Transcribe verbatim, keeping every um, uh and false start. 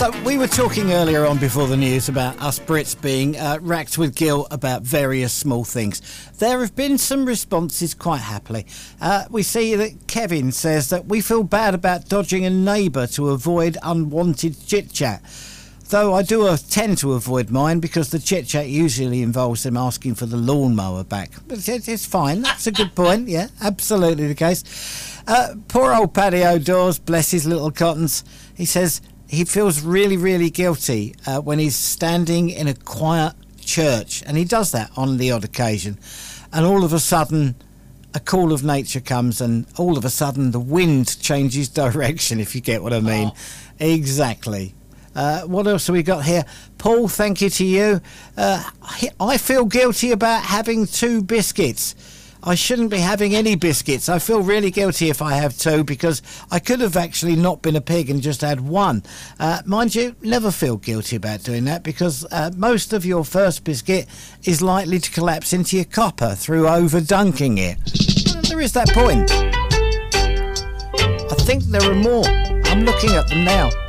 So we were talking earlier on before the news about us Brits being uh, racked with guilt about various small things. There have been some responses quite happily. Uh, we see that Kevin says that we feel bad about dodging a neighbour to avoid unwanted chit-chat. Though I do uh, tend to avoid mine because the chit-chat usually involves them asking for the lawnmower back. But it's, it's fine. That's a good point. Yeah, absolutely the case. Uh, poor old Paddy O'Dawes, bless his little cottons. He says he feels really, really guilty uh, when he's standing in a quiet church. And he does that on the odd occasion. And all of a sudden, a call of nature comes and all of a sudden the wind changes direction, if you get what I mean. Oh. Exactly. Uh, what else have we got here? Paul, thank you to you. Uh, I feel guilty about having two biscuits. I shouldn't be having any biscuits. I feel really guilty if I have two because I could have actually not been a pig and just had one. Uh, mind you, never feel guilty about doing that because uh, most of your first biscuit is likely to collapse into your copper through over-dunking it. There is that point. I think there are more. I'm looking at them now.